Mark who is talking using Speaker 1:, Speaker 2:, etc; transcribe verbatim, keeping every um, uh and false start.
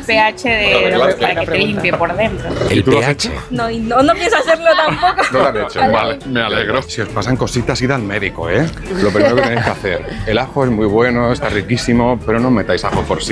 Speaker 1: pH de,
Speaker 2: Claro,
Speaker 1: para que te limpie por dentro.
Speaker 3: El pH.
Speaker 4: No, y no, no pienso hacerlo tampoco.
Speaker 2: No lo han hecho.
Speaker 3: Vale, me alegro.
Speaker 2: Si os pasan cositas, id al médico, ¿eh? Lo primero que tenéis que hacer. El ajo es muy bueno, está riquísimo, pero no metáis ajo por sí.